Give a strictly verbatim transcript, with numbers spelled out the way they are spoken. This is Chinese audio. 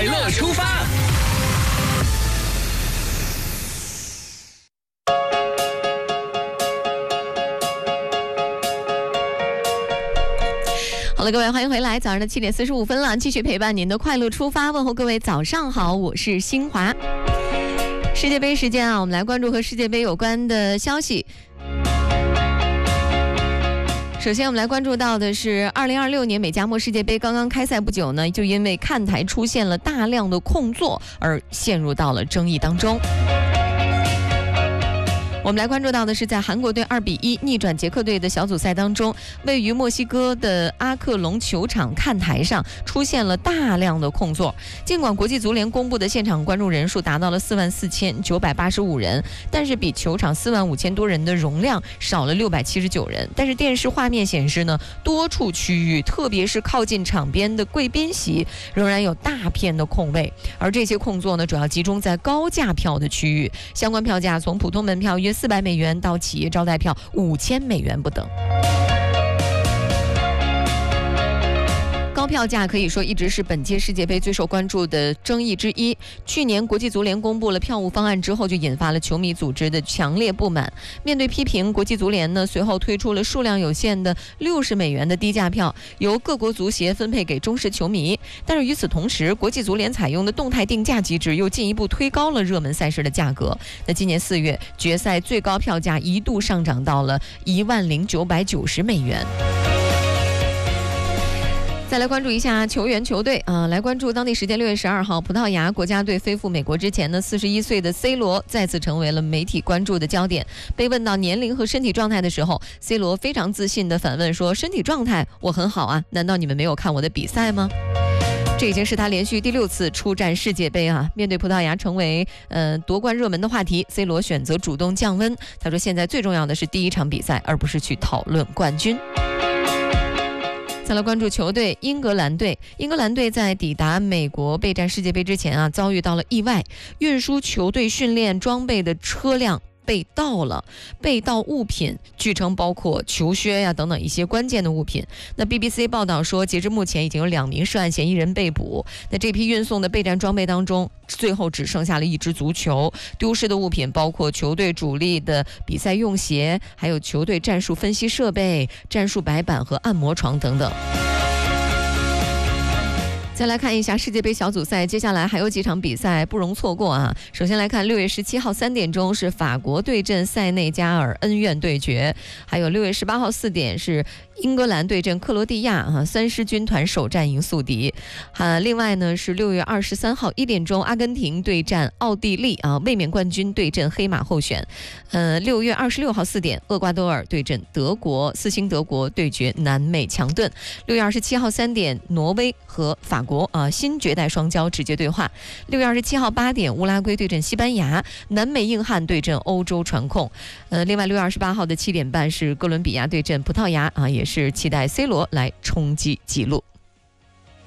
快乐出发。 好了，各位，欢迎回来。早上的七点四十五分了，继续陪伴您的快乐出发。问候各位，早上好，我是新华。世界杯时间啊，我们来关注和世界杯有关的消息。首先，我们来关注到的是二零二六年美加墨世界杯刚刚开赛不久呢，就因为看台出现了大量的控座而陷入到了争议当中。我们来关注到的是，在韩国队二比一逆转捷克队的小组赛当中，位于墨西哥的阿克隆球场看台上出现了大量的控座。尽管国际足联公布的现场观众人数达到了四万四千九百八十五人，但是比球场四万五千多人的容量少了六百七十九人。但是电视画面显示呢，多处区域，特别是靠近场边的贵宾席，仍然有大片的空位。而这些控座呢，主要集中在高价票的区域，相关票价从普通门票约四百美元到企业招待票五千美元不等。高票价可以说一直是本届世界杯最受关注的争议之一。去年国际足联公布了票务方案之后，就引发了球迷组织的强烈不满。面对批评，国际足联呢随后推出了数量有限的六十美元的低价票，由各国足协分配给忠实球迷。但是与此同时，国际足联采用的动态定价机制又进一步推高了热门赛事的价格。那今年四月，决赛最高票价一度上涨到了一万零九百九十美元。再来关注一下球员球队啊、呃，来关注当地时间六月十二号，葡萄牙国家队飞赴美国之前呢，四十一岁的 C 罗再次成为了媒体关注的焦点。被问到年龄和身体状态的时候 ，C 罗非常自信地反问说：“身体状态我很好啊，难道你们没有看我的比赛吗？”这已经是他连续第六次出战世界杯啊！面对葡萄牙成为呃夺冠热门的话题 ，C 罗选择主动降温。他说：“现在最重要的是第一场比赛，而不是去讨论冠军。”再来关注球队英格兰队，英格兰队在抵达美国备战世界杯之前啊，遭遇到了意外，运输球队训练装备的车辆被盗了，被盗物品据称包括球靴呀、啊、等等一些关键的物品。那 B B C 报道说，截至目前已经有两名涉案嫌疑人被捕。那这批运送的备战装备当中，最后只剩下了一支足球。丢失的物品包括球队主力的比赛用鞋，还有球队战术分析设备、战术白板和按摩床等等。再来看一下世界杯小组赛，接下来还有几场比赛不容错过啊！首先来看六月十七号三点钟是法国对阵塞内加尔，恩怨对决；还有六月十八号四点是英格兰对阵克罗地亚啊，三狮军团首战赢宿敌。啊，另外呢是六月二十三号一点钟，阿根廷对战奥地利啊，卫冕冠军对阵黑马候选。呃，六月二十六号四点，厄瓜多尔对阵德国，四星德国对决南美强盾。六月二十七号三点，挪威和法国啊新绝代双骄直接对话。六月二十七号八点，乌拉圭对阵西班牙，南美硬汉对阵欧洲传控。呃，另外六月二十八号的七点半是哥伦比亚对阵葡萄牙啊，也是期待 C 罗来冲击纪录。